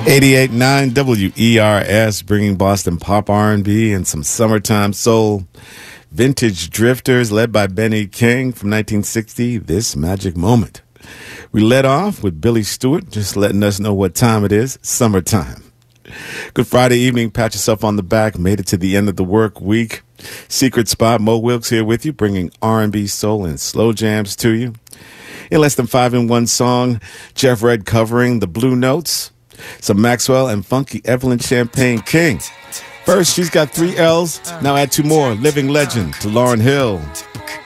88.9 WERS, bringing Boston pop R&B and some summertime soul. Vintage Drifters, led by Benny King from 1960, This Magic Moment. We led off with Billy Stewart, just letting us know what time it is, summertime. Good Friday evening, pat yourself on the back, made it to the end of the work week. Secret Spot, Mo Wilkes here with you, bringing R&B, soul, and slow jams to you. In less than 5 in 1 song, Jeff Redd covering the Blue Notes. Some Maxwell and funky Evelyn Champagne King. First, she's got 3 L's. Now add 2 more. Living Legend to Lauryn Hill.